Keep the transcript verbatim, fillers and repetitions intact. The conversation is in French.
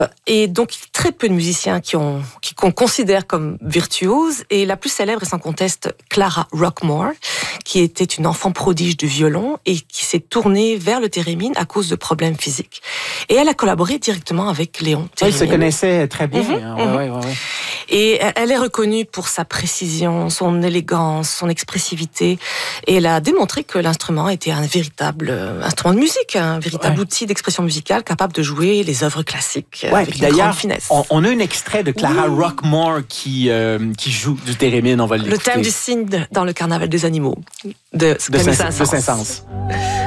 Et donc, très peu de musiciens qui ont, qui, qu'on considère comme virtuoses. Et la plus célèbre est sans conteste Clara Rockmore, qui était une enfant prodige du violon et qui s'est tournée vers le thérémine à cause de problèmes physiques. Et elle a collaboré directement avec Léon Thérémine. Elle se connaissait très bien. Mm-hmm, hein. ouais, mm-hmm. ouais, ouais, ouais. Et elle est reconnue pour sa précision, son élégance, son expressivité. Et elle a démontré que l'instrument était un véritable instrument de musique, un véritable ouais. outil d'expression musicale capable de jouer les œuvres classiques ouais, avec une grande finesse. On, on a un extrait de Clara oui. Rockmore qui, euh, qui joue du thérémine, on va l'écouter. Le thème du cygne dans le carnaval des animaux de, de Saint-Saëns.